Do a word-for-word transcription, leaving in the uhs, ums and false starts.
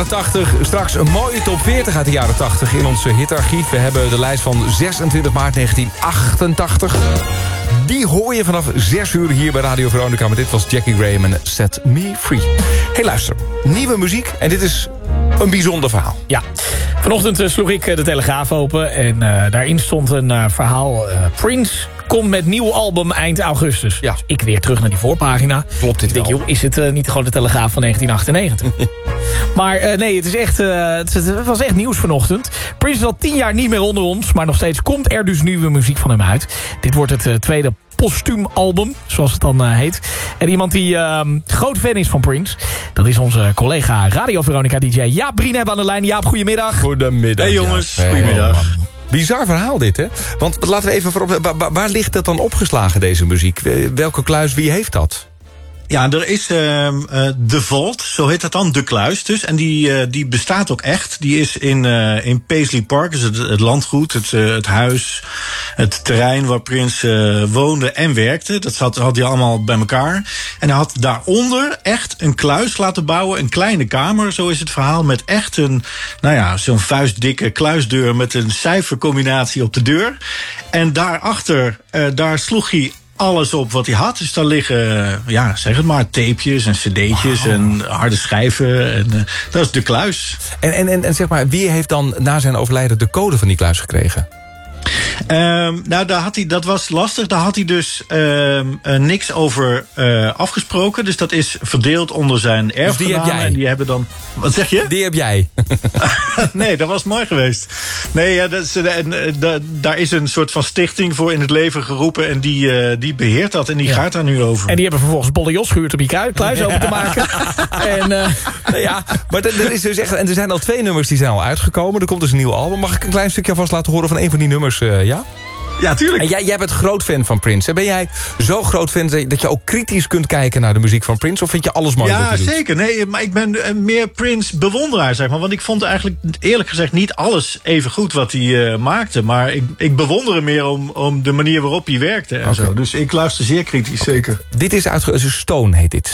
jaren tachtig. Straks een mooie top veertig uit de jaren tachtig in ons hitarchief. We hebben de lijst van zesentwintig maart negentien achtentachtig. Die hoor je vanaf zes uur hier bij Radio Veronica. Maar dit was Jackie Graham en Set Me Free. Hey, luister. Nieuwe muziek en dit is een bijzonder verhaal. Ja, vanochtend uh, sloeg ik uh, de Telegraaf open en uh, daarin stond een uh, verhaal. Uh, Prince komt met nieuw album eind augustus. Ja. Dus ik weer terug naar die voorpagina. Klopt dit ik denk, wel? joh, is het uh, niet gewoon de Telegraaf van negentien achtennegentig? Maar uh, nee, het, is echt, uh, het, het was echt nieuws vanochtend. Prince is al tien jaar niet meer onder ons, maar nog steeds komt er dus nieuwe muziek van hem uit. Dit wordt het uh, tweede postuum album, zoals het dan uh, heet. En iemand die uh, groot fan is van Prince, dat is onze collega Radio Veronica D J Jaap Brien hebben aan de lijn. Jaap, goedemiddag. Goedemiddag. Hey jongens, Jaap. goedemiddag. Hey, bizar verhaal dit, hè? Want laten we even voorop... Waar, waar ligt dat dan opgeslagen, deze muziek? Welke kluis, wie heeft dat? Ja, er is uh, uh, The Vault, zo heet dat dan, De Kluis dus. En die, uh, die bestaat ook echt. Die is in, uh, in Paisley Park, dus het, het landgoed, het, uh, het huis, het terrein waar Prince uh, woonde en werkte. Dat had, had hij allemaal bij elkaar. En hij had daaronder echt een kluis laten bouwen, een kleine kamer, zo is het verhaal, met echt een, nou ja, zo'n vuistdikke kluisdeur met een cijfercombinatie op de deur. En daarachter, uh, daar sloeg hij alles op wat hij had. Dus daar liggen, ja, zeg het maar, tapejes en cd'tjes wow. en harde schijven. En, uh, dat is De Kluis. En, en, en, en zeg maar, wie heeft dan na zijn overlijden de code van die kluis gekregen? Um, nou, daar had hij, dat was lastig. Daar had hij dus um, uh, niks over uh, afgesproken. Dus dat is verdeeld onder zijn erfgenamen. Dus die heb jij? En die hebben dan... Wat zeg je? Die heb jij. Nee, dat was mooi geweest. Nee, ja, dat is, en, da, daar is een soort van stichting voor in het leven geroepen. En die, uh, die beheert dat en die ja. gaat daar nu over. En die hebben vervolgens Bolle Jos gehuurd om die kluis ja. open te maken. en, uh... ja, maar er is dus echt, en er zijn al twee nummers die zijn al uitgekomen. Er komt dus een nieuw album. Mag ik een klein stukje alvast laten horen van een van die nummers? Uh, ja? Ja, tuurlijk. En jij, jij bent groot fan van Prince. Ben jij zo groot fan dat je ook kritisch kunt kijken naar de muziek van Prince? Of vind je alles mooi? Ja, zeker. Nee, maar ik ben meer Prince bewonderaar, zeg maar. Want ik vond eigenlijk eerlijk gezegd niet alles even goed wat hij uh, maakte. Maar ik, ik bewonder hem meer om, om de manier waarop hij werkte en okay. zo. Dus ik luister zeer kritisch, okay. zeker. Dit is uitge... Stone heet dit.